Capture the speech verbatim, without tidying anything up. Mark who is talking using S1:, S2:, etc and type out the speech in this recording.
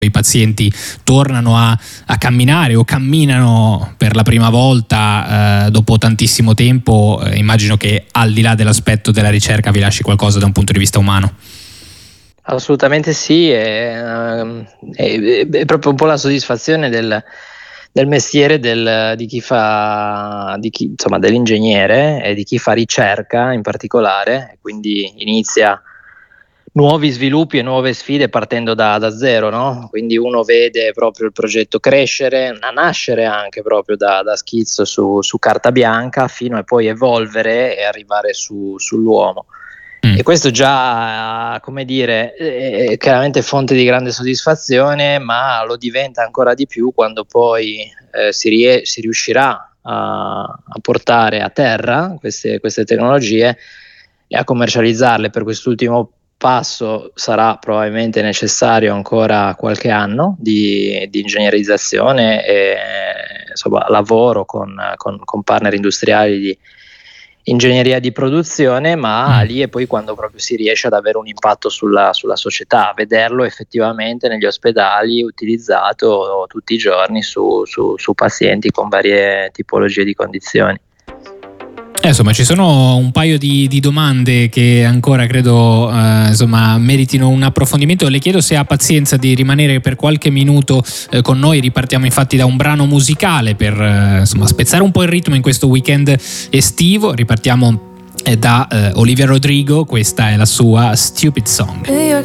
S1: i pazienti tornano a, a camminare o camminano per la prima volta eh, dopo tantissimo tempo, eh, immagino che al di là dell'aspetto della ricerca vi lasci qualcosa da un punto di vista umano.
S2: Assolutamente sì, è, è, è proprio un po' la soddisfazione del, del mestiere del, di chi fa, di chi, insomma, dell'ingegnere e di chi fa ricerca in particolare, quindi inizia nuovi sviluppi e nuove sfide partendo da, da zero, no? Quindi uno vede proprio il progetto crescere, a nascere anche proprio da, da schizzo su, su carta bianca fino a poi evolvere e arrivare su, sull'uomo. Mm. E questo già, come dire, è chiaramente fonte di grande soddisfazione, ma lo diventa ancora di più quando poi eh, si, rie- si riuscirà a, a portare a terra queste, queste tecnologie e a commercializzarle. Per quest'ultimo passo sarà probabilmente necessario ancora qualche anno di, di ingegnerizzazione e insomma, lavoro con, con, con partner industriali di ingegneria di produzione, ma lì è poi quando proprio si riesce ad avere un impatto sulla, sulla società, vederlo effettivamente negli ospedali utilizzato tutti i giorni su, su, su pazienti con varie tipologie di condizioni.
S1: Eh, insomma, ci sono un paio di, di domande che ancora credo eh, insomma, meritino un approfondimento. Le chiedo se ha pazienza di rimanere per qualche minuto eh, con noi. Ripartiamo infatti da un brano musicale per eh, insomma, spezzare un po' il ritmo in questo weekend estivo. Ripartiamo eh, da eh, Olivia Rodrigo, questa è la sua Stupid Song.